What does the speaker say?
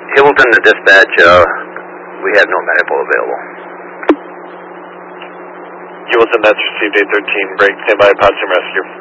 Hamilton to dispatch, we have no medical available. Hamilton, that's received 813, break, stand by, Potsdam Rescue.